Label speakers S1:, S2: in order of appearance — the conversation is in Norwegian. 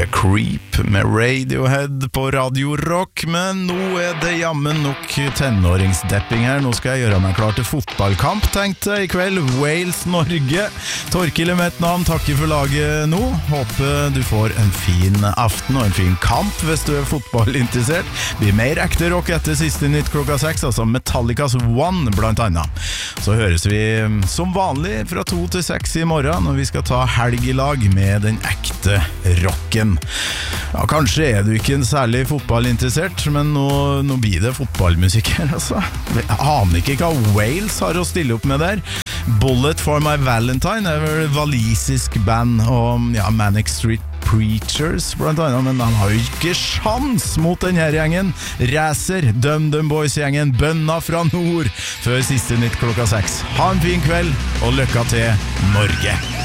S1: Creep med Radiohead på Radio Rock, men nå det jammen nok tenåringsdepping her. Nå skal jeg gjøre meg klar til fotballkamp, tenkte jeg i kveld. Wales-Norge. Torkil mitt navn, takker for laget nå. Håper du får en fin aften og en fin kamp hvis du fotballinteressert. Blir mer ekte rock etter siste nytt klokka 6, altså Metallicas One blant annet. Så høres vi som vanlig fra 2 til 6 i morgen når vi skal ta helg i lag med den ekte rocken. Ja, kanskje du ikke en særlig fotballinteressert, men nå blir det fotballmusikk her, altså. Jeg aner ikke hva Wales har å stille opp med der. Bullet for my Valentine vel walisisk band, og ja, Manic Street Preachers blant annet, men de har jo ikke sjans mot denne gjengen. Racer, Dum Boys-gjengen, bønna fra nord, før siste nytt klokka 6. Ha en fin kveld, og lykke til Norge!